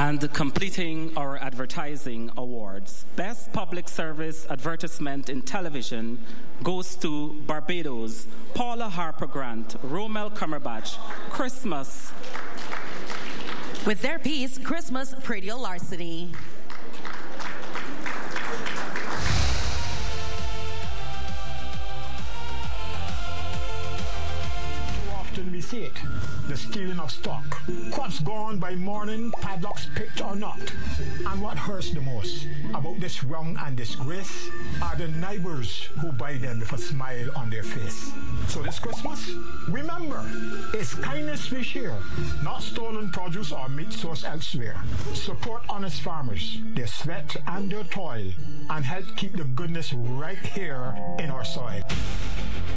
And completing our advertising awards, Best Public Service Advertisement in Television goes to Barbados, Paula Harper Grant, Romel Cumberbatch, Christmas. With their piece, Christmas, Pradial Larceny. We see it, the stealing of stock. Crops gone by morning, padlocks picked or not. And what hurts the most about this wrong and disgrace are the neighbors who buy them with a smile on their face. So this Christmas, remember, it's kindness we share, not stolen produce or meat sourced elsewhere. Support honest farmers, their sweat and their toil, and help keep the goodness right here in our soil.